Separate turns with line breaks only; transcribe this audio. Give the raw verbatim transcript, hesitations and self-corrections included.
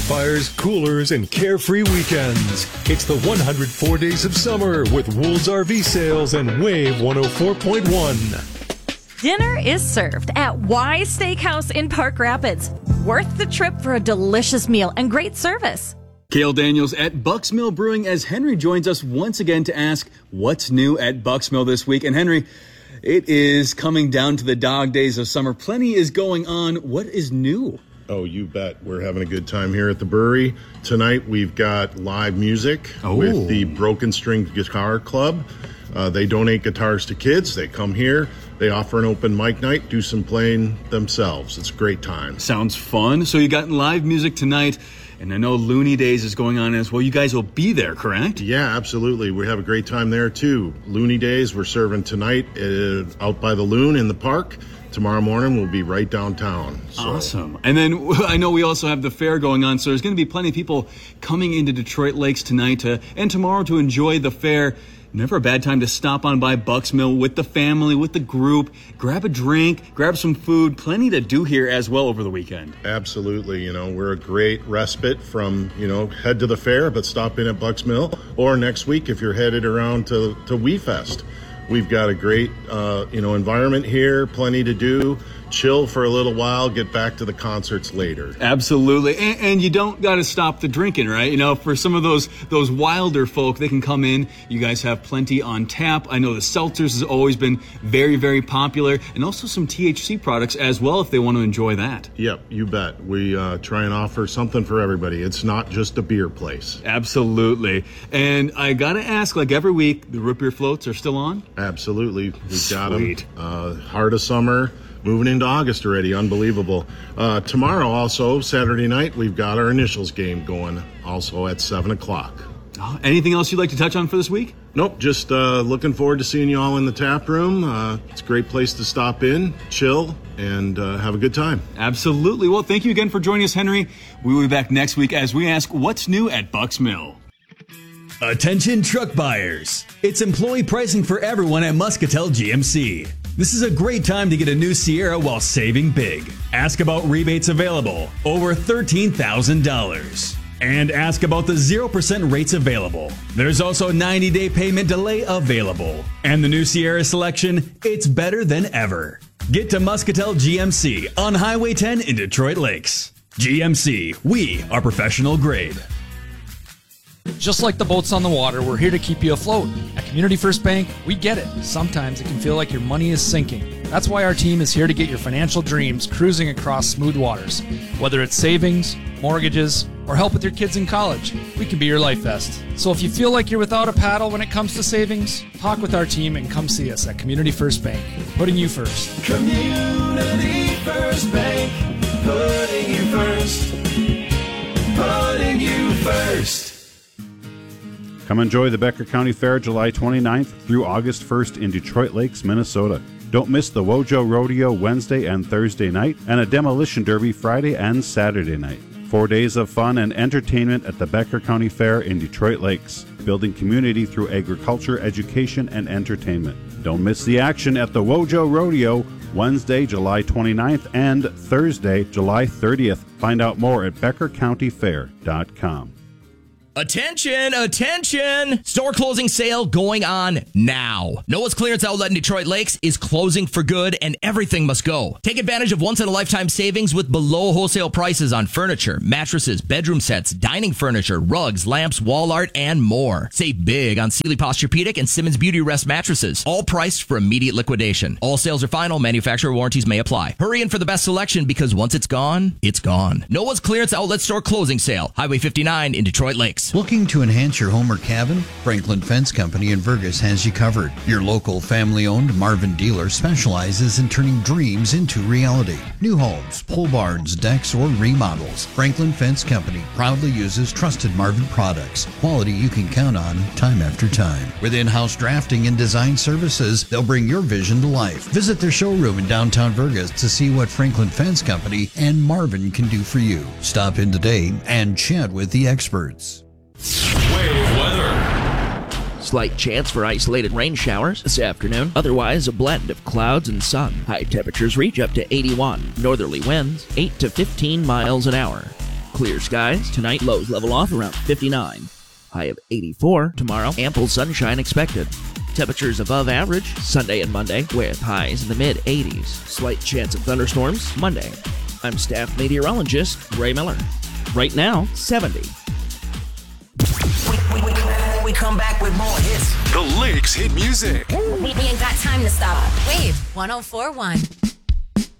Campfires, coolers, and carefree weekends. It's the one hundred four days of summer with Wool's R V Sales and Wave one oh four point one.
Dinner is served at Y Steakhouse in Park Rapids. Worth the trip for a delicious meal and great service.
Cale Daniels at Bucks Mill Brewing as Henry joins us once again to ask what's new at Bucks Mill this week. And Henry, it is coming down to the dog days of summer. Plenty is going on. What is new?
Oh, you bet. We're having a good time here at the brewery. Tonight we've got live music
oh.
with the Broken String Guitar Club. Uh, they donate guitars to kids. They come here. They offer an open mic night, do some playing themselves. It's a great time.
Sounds fun. So you got live music tonight. And I know Looney Days is going on as well. You guys will be there, correct?
Yeah, absolutely. We have a great time there, too. Looney Days, we're serving tonight uh, out by the Loon in the park. Tomorrow morning, we'll be right downtown. So.
Awesome. And then I know we also have the fair going on, so there's going to be plenty of people coming into Detroit Lakes tonight to, and tomorrow to enjoy the fair. Never a bad time to stop on by Bucks Mill with the family, with the group, grab a drink, grab some food. Plenty to do here as well over the weekend.
Absolutely. You know, we're a great respite from, you know, head to the fair, but stop in at Bucks Mill. Or next week if you're headed around to, to WeFest. We've got a great, uh, you know, environment here, plenty to do. Chill for a little while, get back to the concerts later.
Absolutely. And, and you don't got to stop the drinking, right? You know, for some of those those wilder folk, they can come in. You guys have plenty on tap. I know the seltzers has always been very, very popular, and also some T H C products as well if they want to enjoy that.
Yep, you bet. We uh, try and offer something for everybody. It's not just a beer place.
Absolutely. And I got to ask, like every week, the root beer floats are still on?
Absolutely. We've
Sweet.
got them. Uh, heart of summer. Moving into August already. Unbelievable. Uh, tomorrow also, Saturday night, we've got our initials game going also at seven o'clock.
Oh, anything else you'd like to touch on for this week?
Nope, just uh, looking forward to seeing you all in the tap room. Uh, it's a great place to stop in, chill, and uh, have a good time.
Absolutely. Well, thank you again for joining us, Henry. We will be back next week as we ask what's new at Bucks Mill.
Attention truck buyers. It's employee pricing for everyone at Muscatel G M C. This is a great time to get a new Sierra while saving big. Ask about rebates available, over thirteen thousand dollars. And ask about the zero percent rates available. There's also ninety day payment delay available. And the new Sierra selection, it's better than ever. Get to Muscatel G M C on Highway ten in Detroit Lakes. G M C, we are professional grade.
Just like the boats on the water, we're here to keep you afloat. At Community First Bank, we get it. Sometimes it can feel like your money is sinking. That's why our team is here to get your financial dreams cruising across smooth waters. Whether it's savings, mortgages, or help with your kids in college, we can be your life vest. So if you feel like you're without a paddle when it comes to savings, talk with our team and come see us at Community First Bank, putting you first.
Community First Bank, putting you first, putting you first.
Come enjoy the Becker County Fair July twenty-ninth through August first in Detroit Lakes, Minnesota. Don't miss the Wojo Rodeo Wednesday and Thursday night and a Demolition Derby Friday and Saturday night. Four days of fun and entertainment at the Becker County Fair in Detroit Lakes, building community through agriculture, education, and entertainment. Don't miss the action at the Wojo Rodeo Wednesday, July twenty-ninth and Thursday, July thirtieth. Find out more at becker county fair dot com.
Attention, attention! Store closing sale going on now. Noah's Clearance Outlet in Detroit Lakes is closing for good and everything must go. Take advantage of once-in-a-lifetime savings with below wholesale prices on furniture, mattresses, bedroom sets, dining furniture, rugs, lamps, wall art, and more. Save big on Sealy Posturepedic and Simmons Beauty Rest mattresses. All priced for immediate liquidation. All sales are final. Manufacturer warranties may apply. Hurry in for the best selection because once it's gone, it's gone. Noah's Clearance Outlet Store closing sale. Highway fifty-nine in Detroit Lakes.
Looking to enhance your home or cabin? Franklin Fence Company in Vergas has you covered. Your local family-owned Marvin dealer specializes in turning dreams into reality. New homes, pole barns, decks, or remodels. Franklin Fence Company proudly uses trusted Marvin products. Quality you can count on time after time. With in-house drafting and design services, they'll bring your vision to life. Visit their showroom in downtown Vergas to see what Franklin Fence Company and Marvin can do for you. Stop in today and chat with the experts.
Wave weather.
Slight chance for isolated rain showers this afternoon. Otherwise, a blend of clouds and sun. High temperatures reach up to eighty-one. Northerly winds, eight to fifteen miles an hour. Clear skies. Tonight, lows level off around fifty-nine. High of eighty-four. Tomorrow, ample sunshine expected. Temperatures above average Sunday and Monday with highs in the mid eighties. Slight chance of thunderstorms Monday. I'm staff meteorologist Ray Miller. Right now, seventy.
We, we, we, we come back with more hits.
The Lakes hit music.
We, we ain't got time to stop. Wave one oh four point one.